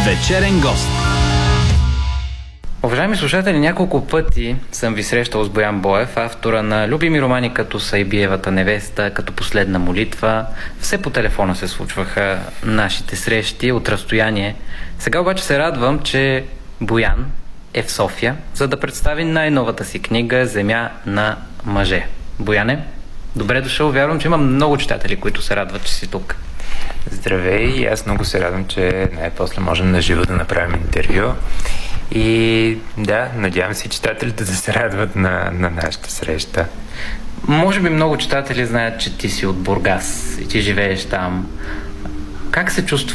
Вечерен гост. Уважаеми слушатели, няколко пъти съм ви срещал с Боян Боев, автора на любими романи като Сайбиевата невеста, като Последна молитва. Все по телефона се случваха нашите срещи от разстояние. Сега обаче се радвам, че Боян е в София, за да представи най-новата си книга «Земя на мъже». Бояне, добре дошъл. Вярвам, че има много читатели, които се радват, че си тук. Здравей, и аз много се радвам, че най-после можем на живо да направим интервю. И да, надявам се читателите да се радват на нашата среща. Може би много читатели знаят, че ти си от Бургас и ти живееш там. Как се чувстваш